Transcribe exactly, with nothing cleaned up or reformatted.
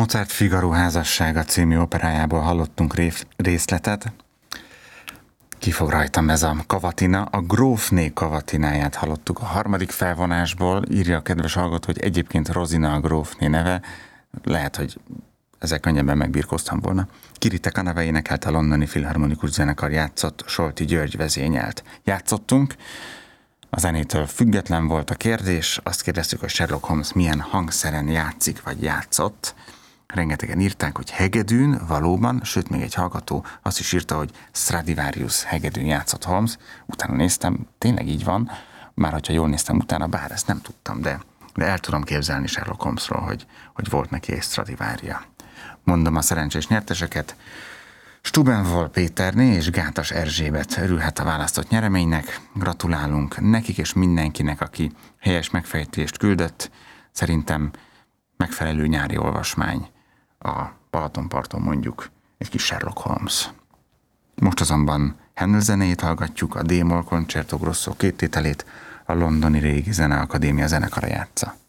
Mozart Figaro házassága című operájából hallottunk részletet. Ki fog rajtam ez a kavatina? A grófné kavatináját hallottuk a harmadik felvonásból. Írja a kedves hallgató, hogy egyébként Rozina a grófné neve. Lehet, hogy ezzel könnyebben megbirkóztam volna. Kirite Kanave énekelte, a Londoni Filharmonikus Zenekar játszott, Solti György vezényelt. Játszottunk. A zenétől független volt a kérdés. Azt kérdeztük, hogy Sherlock Holmes milyen hangszeren játszik, vagy játszott. Rengetegen írták, hogy hegedűn, valóban, sőt, még egy hallgató azt is írta, hogy Stradivarius hegedűn játszott Holmes. Utána néztem, tényleg így van, már hogyha jól néztem utána, bár ezt nem tudtam, de, de el tudom képzelni Sherlock Holmesról, hogy, hogy volt neki egy Stradivária. Mondom a szerencsés nyerteseket. Stubenvol Péterné és Gátas Erzsébet örülhet a választott nyereménynek. Gratulálunk nekik és mindenkinek, aki helyes megfejtést küldött. Szerintem megfelelő nyári olvasmány a Balatonparton, mondjuk egy kis Sherlock Holmes. Most azonban Handel zenéjét hallgatjuk, a D-moll Concerto Grosso két tételét, a Londoni Régi Zeneakadémia zenekara játsza.